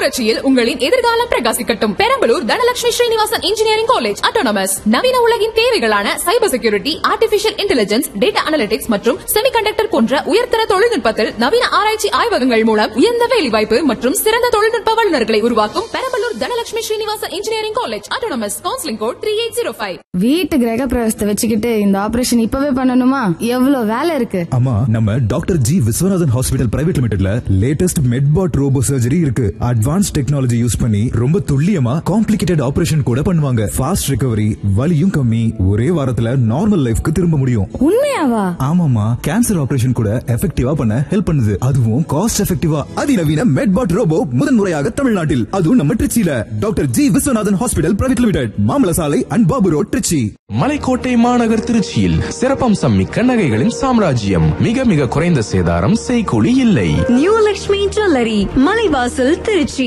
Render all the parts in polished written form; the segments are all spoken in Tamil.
புரட்சியில் உங்களின் எதிர்காலம் பிரகாசிக்கட்டும். Perambalur Dhanalakshmi Srinivasan engineering college autonomous. நவீன உலகின் தேவைகளான cyber security, artificial intelligence, data analytics மற்றும் செமிகண்டக்டர் போன்ற உயர்தர தொழில்நுட்பத்தில் நவீன ஆராய்ச்சி ஆய்வகங்கள் மூலம் உயர்ந்த வேலைவாய்ப்பு மற்றும் சிறந்த தொழில்நுட்ப வல்லுநர்களை உருவாக்கும் Perambalur Dhanalakshmi Srinivasan engineering college autonomous. Counselling code 3805. வீட்டு கிரக பிரவேசத்தை வச்சுக்கிட்டு இந்த ஆபரேஷன் இப்பவே பண்ணணுமா? எவ்வளவு வேலை இருக்கு. ஆமா, நம்ம doctor G Viswanathan hospital private லிமிடெட்ல latest மெட்பாட் robot surgery இருக்கு. அட்வான்ஸ் டெக்னாலஜி யூஸ் பண்ணி ரொம்ப துல்லியமா காம்ப்ளிகேட்டட் ஆபரேஷன் கூட பண்ணுவாங்க. ஃபாஸ்ட் ரிகவரி, வலியும் கம்மி, ஒரே வாரத்துல நார்மல் லைஃப்க்கு திரும்ப முடியும். உண்மையாவா? ஆமாமா, கேன்சர் ஆபரேஷன் கூட எஃபெக்டிவா பண்ண ஹெல்ப் பண்ணுது. அதுவும் காஸ்ட் எஃபெக்டிவா. அதிநவீன மெட்பாட் ரோபோ முதன்முறையாக தமிழ்நாட்டில், அதுவும் நம்ம திருச்சியில doctor G Viswanathan hospital private limited, மாமல சாலை அண்ட் பாபு ரோட், திருச்சி. மலைக்கோட்டை மாநகர் திருச்சியில் சிறப்பம்சம் மிக்க நகைகளின் சாம்ராஜ்யம். மிக மிக குறைந்த சேதாரம், செய்கூலி இல்லை. New Lakshmi jewellery, Malaivasal, Trichy.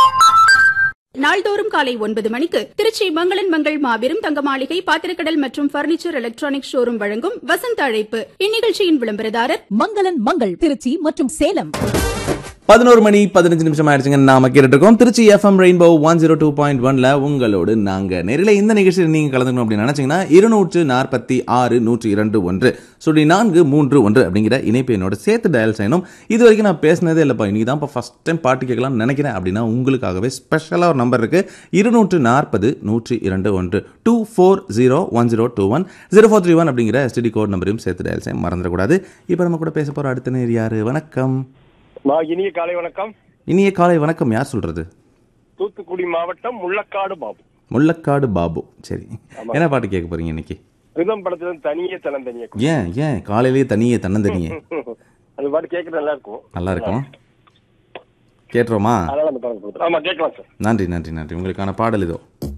நாள்தோறும் காலை 9 மணிக்கு திருச்சி மங்களன் மங்கள் மாபெரும் தங்க மாளிகை பாத்திரக்கடல் மற்றும் பர்னிச்சர் எலக்ட்ரானிக் ஷோரூம் வழங்கும் வசந்த அழைப்பு. இந்நிகழ்ச்சியின் விளம்பரதாரர் மங்களன் மங்கள் திருச்சி மற்றும் சேலம். 11 மணி 15 நிமிஷம் ஆயிடுச்சுங்க. நாம கேட்டுட்டு இருக்கோம் திருச்சி எஃப்எம் ரெயின்போ 102.1ல உங்களோடு நாங்க. நேரில் இந்த நிகழ்ச்சியில் நீங்க கலந்துக்கணும் அப்படின்னு நினைச்சீங்கன்னா 246-102-1 431 அப்படிங்கிற இணைப்பு என்னோட சேர்த்து டயல் செய்யணும். இது வரைக்கும் நான் பேசினதே இல்லப்பா, இன்னைக்கு தான் ஃபர்ஸ்ட் டைம் பாட்டு கேட்கலாம்னு நினைக்கிறேன் அப்படின்னா உங்களுக்காகவே ஸ்பெஷலா ஒரு நம்பர் இருக்கு. 240-102-1 240101 0431 அப்படிங்கிற எஸ்டிடி கோட் நம்பரையும் சேர்த்து டயல் செய்ய மறந்துடக்கூடாது. இப்போ நம்ம கூட பேச போற அடுத்த நேர் யாரு? வணக்கம். இனிய காலை வணக்கம். இனிய காலை வணக்கம். யார் சொல்றது? தூத்துக்குடி மாவட்டம் முள்ளக்காடு பாபு. முள்ளக்காடு பாபு. சரி, என்ன பாட்டு கேட்க போறீங்க இன்னைக்கு? ரிதம் படத்துல தனியே தன்னந்தனியே. ஏன் காலையிலேயே தனியே தன்னந்தனியே? அந்த பாட்டு கேட்க நல்லா இருக்கும். நல்லா இருக்கும், கேட்டுறோமா? ஆமா, கேட்கலாம் சார். நன்றி நன்றி நன்றி. உங்களுக்கான பாடல் இதோ.